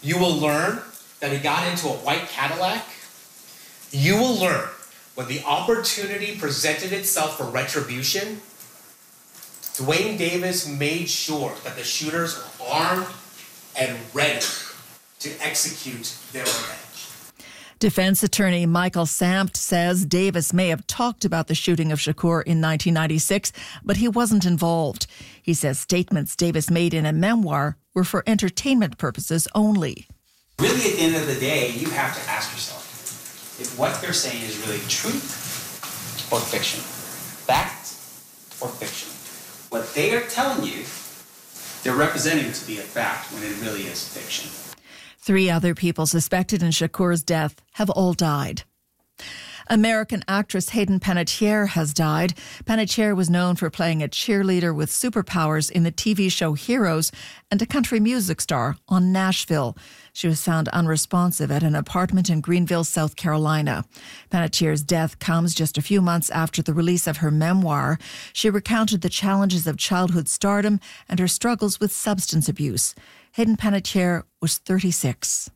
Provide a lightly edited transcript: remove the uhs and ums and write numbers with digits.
You will learn that he got into a white Cadillac. You will learn when the opportunity presented itself for retribution, Duane Davis made sure that the shooters were armed and ready to execute their revenge. Defense attorney Michael Sampt says Davis may have talked about the shooting of Shakur in 1996, but he wasn't involved. He says statements Davis made in a memoir were for entertainment purposes only. Really, at the end of the day, you have to ask yourself if what they're saying is really truth or fiction, fact or fiction. What they are telling you, they're representing to be a fact when it really is fiction. 3 other people suspected in Shakur's death have all died. American actress Hayden Panettiere has died. Panettiere was known for playing a cheerleader with superpowers in the TV show Heroes and a country music star on Nashville. She was found unresponsive at an apartment in Greenville, South Carolina. Panettiere's death comes just a few months after the release of her memoir. She recounted the challenges of childhood stardom and her struggles with substance abuse. Hayden Panettiere was 36.